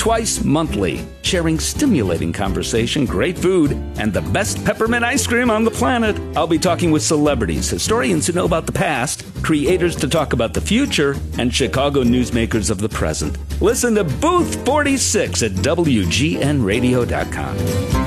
twice monthly, sharing stimulating conversation, great food, and the best peppermint ice cream on the planet. I'll be talking with celebrities, historians who know about the past, creators to talk about the future, and Chicago newsmakers of the present. Listen to Booth 46 at WGNradio.com.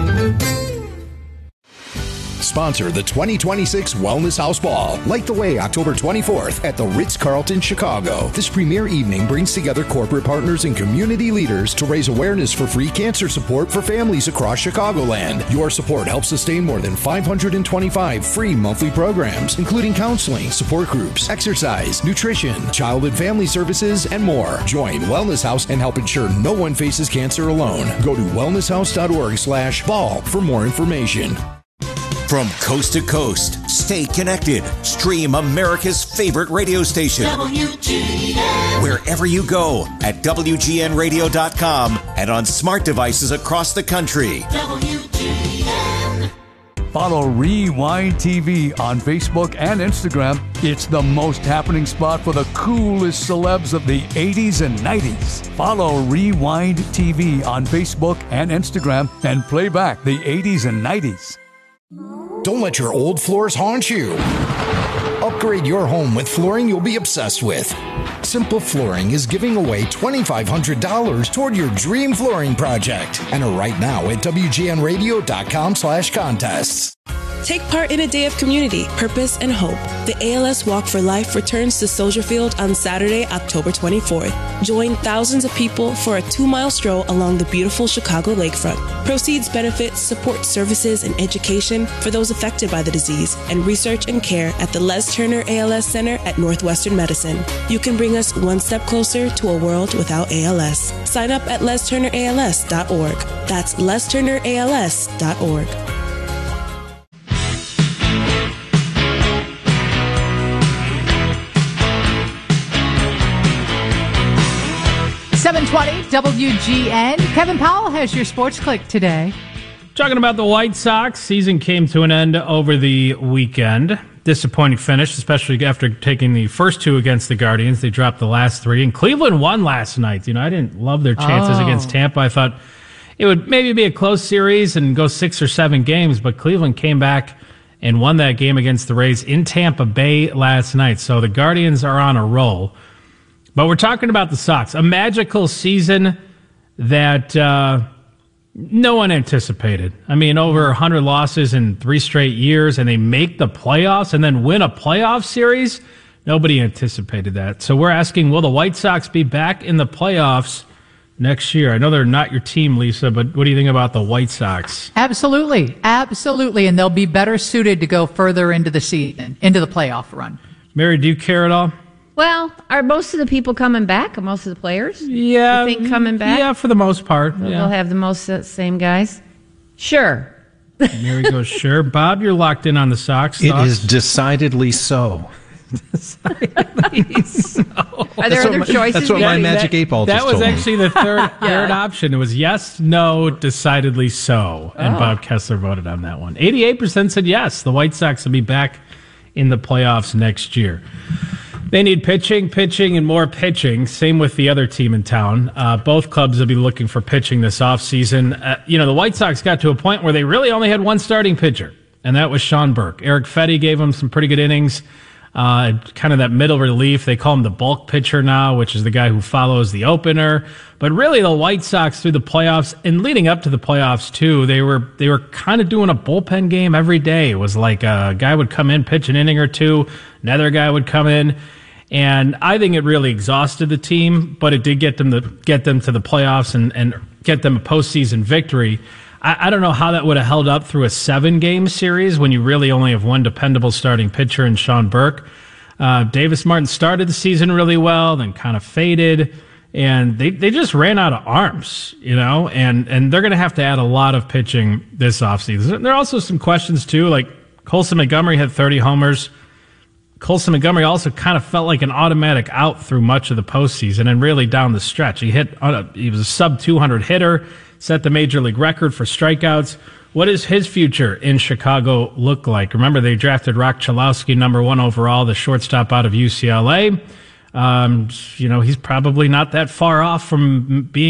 Sponsor the 2026 Wellness House Ball. Light the way October 24th at the Ritz-Carlton, Chicago. This premier evening brings together corporate partners and community leaders to raise awareness for free cancer support for families across Chicagoland. Your support helps sustain more than 525 free monthly programs, including counseling, support groups, exercise, nutrition, child and family services, and more. Join Wellness House and help ensure no one faces cancer alone. Go to wellnesshouse.org/ball for more information. From coast to coast, stay connected. Stream America's favorite radio station. WGN. Wherever you go at WGNradio.com and on smart devices across the country. WGN. Follow Rewind TV on Facebook and Instagram. It's the most happening spot for the coolest celebs of the 80s and 90s. Follow Rewind TV on Facebook and Instagram and play back the 80s and 90s. Don't let your old floors haunt you. Upgrade your home with flooring you'll be obsessed with. Simple Flooring is giving away $2,500 toward your dream flooring project. Enter right now at WGNradio.com/contests. Take part in a day of community, purpose, and hope. The ALS Walk for Life returns to Soldier Field on Saturday, October 24th. Join thousands of people for a 2-mile stroll along the beautiful Chicago lakefront. Proceeds benefit support services and education for those affected by the disease and research and care at the Les Turner ALS Center at Northwestern Medicine. You can bring us one step closer to a world without ALS. Sign up at lesturnерals.org. That's lesturnерals.org. WGN. Kevin Powell has your sports click today. Talking about the White Sox, season came to an end over the weekend. Disappointing finish, especially after taking the first 2 against the Guardians. They dropped the last 3, and Cleveland won last night. I didn't love their chances against Tampa. I thought it would maybe be a close series and go 6 or 7 games, but Cleveland came back and won that game against the Rays in Tampa Bay last night. So the Guardians are on a roll. But we're talking about the Sox, a magical season that no one anticipated. I mean, over 100 losses in 3 straight years, and they make the playoffs and then win a playoff series. Nobody anticipated that. So we're asking, will the White Sox be back in the playoffs next year? I know they're not your team, Lisa, but what do you think about the White Sox? Absolutely. Absolutely. And they'll be better suited to go further into the season, into the playoff run. Mary, do you care at all? Well, are most of the people coming back? Are most of the players? Yeah. You think coming back? Yeah, for the most part. They'll have the most same guys? Sure. Mary goes, sure. Bob, you're locked in on the Sox. It is decidedly so. Decidedly so. Are there other choices? That's what my Magic 8 Ball just told me. That was actually the third option. It was yes, no, decidedly so. And Bob Kessler voted on that one. 88% said yes, the White Sox will be back in the playoffs next year. They need pitching, and more pitching. Same with the other team in town. Both clubs will be looking for pitching this offseason. The White Sox got to a point where they really only had one starting pitcher, and that was Sean Burke. Eric Fetty gave him some pretty good innings, kind of that middle relief. They call him the bulk pitcher now, which is the guy who follows the opener. But really, the White Sox through the playoffs and leading up to the playoffs too, they were kind of doing a bullpen game every day. It was like a guy would come in, pitch an inning or two, another guy would come in. And I think it really exhausted the team, but it did get them to the playoffs and get them a postseason victory. I don't know how that would have held up through a 7-game series when you really only have one dependable starting pitcher in Sean Burke. Davis Martin started the season really well, then kind of faded, and they just ran out of arms, and they're going to have to add a lot of pitching this offseason. There are also some questions, too, like Colson Montgomery had 30 homers. Colson Montgomery also kind of felt like an automatic out through much of the postseason and really down the stretch. He was a sub-200 hitter, set the major league record for strikeouts. What does his future in Chicago look like? Remember, they drafted Rock Chalowski, number 1 overall, the shortstop out of UCLA. He's probably not that far off from being